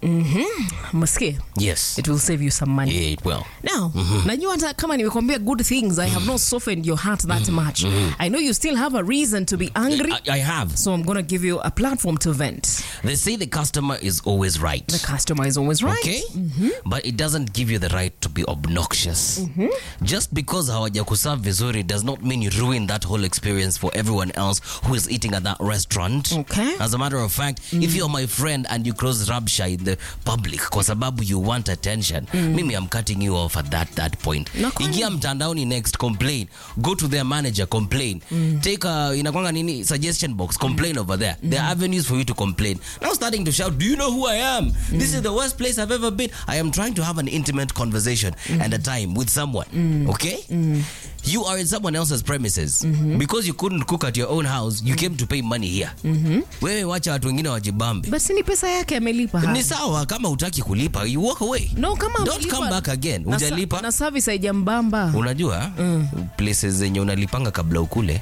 Maske. Yes. It will save you some money. Yeah, it will. Now, najua hata kama nimekwambia good things, I have not softened your heart that much. I know you still have a reason to be angry. I have. So I'm going to give you a platform to vent. They say the customer is always right. The customer is always right. Okay? But it doesn't give you the right to be obnoxious. Just because hawajakuserve vizuri does not mean you ruin that whole experience for everyone else who is eating at that restaurant. Okay. As a matter of fact, if you're my friend and you cross rabsha in the public kwa sababu you want attention, mimi I'm cutting you off at that point. Ingia mtandaoni next, complain. Go to their manager, complain. Take inakwanga nini suggestion box, complain over there. There are avenues for you to complain. Now starting to shout, do you know who I am? This is the worst place I've ever been. I am trying to have an intimate conversation and a time with someone. Okay? You are in someone else's premises. Because you couldn't cook at your own house, you came to pay money here. Wewe wacha watu wengine wajibambe. Basi ni pesa yake amelipa. Ni sawa, kama hutaki kulipa, you walk away. No, kama Don't amelipa, come back again. Hujalipa. Na service haijambamba. Unajua, places zenye unalipanga kabla ukule.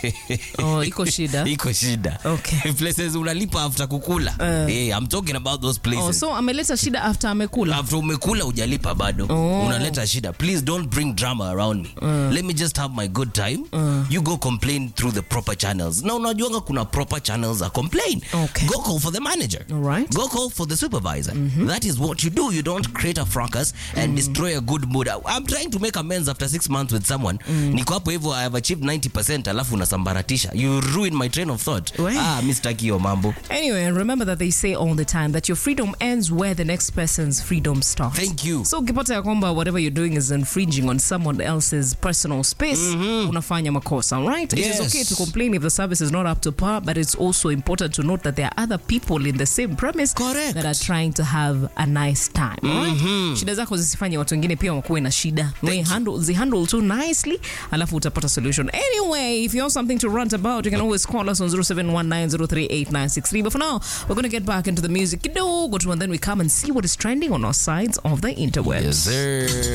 Oh, iko shida. Iko shida. Okay. Places unalipa after kukula. I'm talking about those places. Oh, so ameleta shida after amekula. After umekula hujalipa bado. Unaleta shida. Please don't bring drama around me. Let me just have my good time. You go complain through the proper channels. Na unajuanga kuna proper channels za complain. Okay. Go call for the manager. All right. Go call for the supervisor. That is what you do. You don't create a fracas and destroy a good mood. I'm trying to make amends after 6 months with someone. Niko hapo hivyo, I have achieved 90%, alafu unasambaratisha. You ruin my train of thought. Mr. Kio mambo. Anyway, remember that they say all the time that your freedom ends where the next person's freedom starts. Thank you. So ukipata ya kwamba whatever you're doing is infringing on someone else's personal space, unafanya makosa, all right? It is okay to complain if the service is not up to par, but it's also important to note that there are other people in the same premise that are trying to have a nice time, all right? Shida zako zisifanye watu wengine pia wakuwe na shida. Handle too nicely, alafu utapata solution. Anyway, if you have something to rant about, you can always call us on 0719038963. But for now, we're going to get back into the music. And then we come and see what is trending on our sides of the interwebs. Yes, sir.